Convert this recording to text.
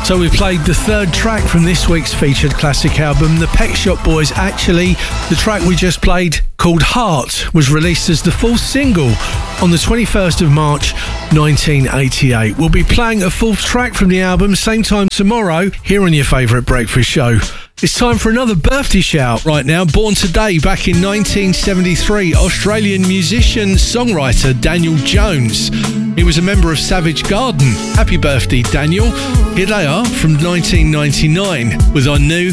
So we played the third track from this week's featured classic album, The Pet Shop Boys. Actually, the track we just played, called Heart, was released as the fourth single on the 21st of March 1988. We'll be playing a fourth track from the album same time tomorrow here on your favourite breakfast show. It's time for another birthday shout right now. Born today, back in 1973, Australian musician, songwriter Daniel Jones. He was a member of Savage Garden. Happy birthday, Daniel. Here they are from 1999 with I Knew